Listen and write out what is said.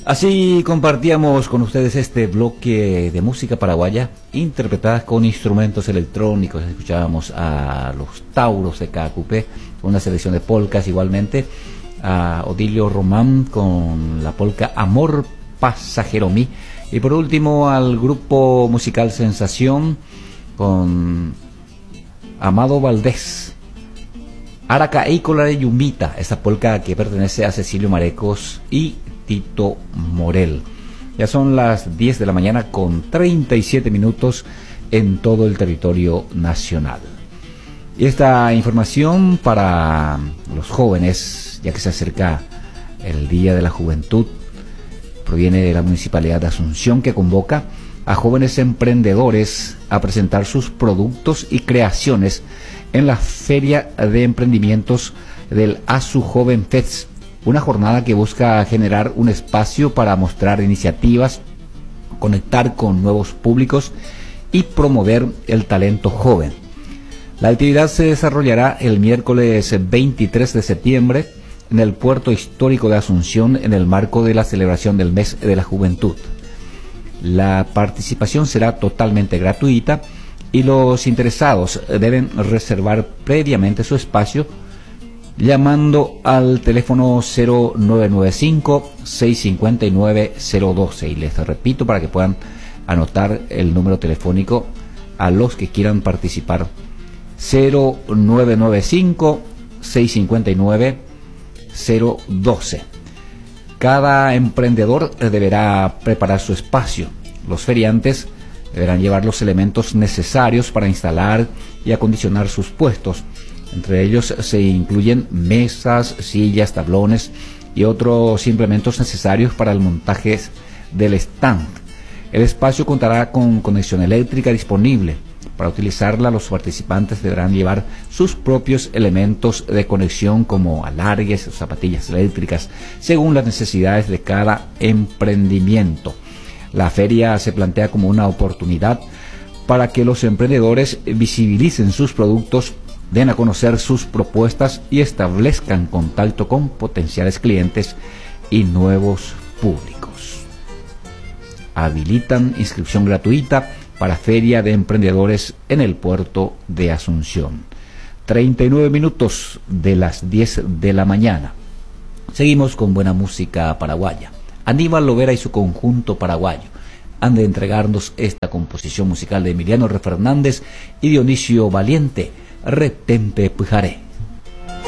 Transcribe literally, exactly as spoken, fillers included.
Así compartíamos con ustedes este bloque de música paraguaya interpretada con instrumentos electrónicos. Escuchábamos a los Tauros de Cacupé, una selección de polcas igualmente, a Odilio Román con la polca Amor Pasajero Mí, y por último al grupo musical Sensación con Amado Valdés, Araca Eicola de Yumbita, esta polca que pertenece a Cecilio Marecos y Tito Morel. Ya son las diez de la mañana con treinta y siete minutos en todo el territorio nacional. Y esta información para los jóvenes, ya que se acerca el Día de la Juventud, proviene de la Municipalidad de Asunción, que convoca a jóvenes emprendedores a presentar sus productos y creaciones en la Feria de Emprendimientos del Asu Joven Fest, una jornada que busca generar un espacio para mostrar iniciativas, conectar con nuevos públicos y promover el talento joven. La actividad se desarrollará el miércoles veintitrés de septiembre en el Puerto Histórico de Asunción, en el marco de la celebración del Mes de la Juventud. La participación será totalmente gratuita y los interesados deben reservar previamente su espacio llamando al teléfono cero nueve nueve cinco, seis cinco nueve, cero uno dos, y les repito para que puedan anotar el número telefónico a los que quieran participar: cero nueve nueve cinco, seis cinco nueve, cero uno dos. Cada emprendedor deberá preparar su espacio. Los feriantes deberán llevar los elementos necesarios para instalar y acondicionar sus puestos. Entre ellos se incluyen mesas, sillas, tablones y otros implementos necesarios para el montaje del stand. El espacio contará con conexión eléctrica disponible. Para utilizarla, los participantes deberán llevar sus propios elementos de conexión como alargues o zapatillas eléctricas, según las necesidades de cada emprendimiento. La feria se plantea como una oportunidad para que los emprendedores visibilicen sus productos, den a conocer sus propuestas y establezcan contacto con potenciales clientes y nuevos públicos. Habilitan inscripción gratuita para Feria de Emprendedores en el Puerto de Asunción. treinta y nueve minutos de las diez de la mañana. Seguimos con buena música paraguaya. Aníbal Lovera y su conjunto paraguayo han de entregarnos esta composición musical de Emiliano R. Fernández y Dionisio Valiente, Retempe Pujaré.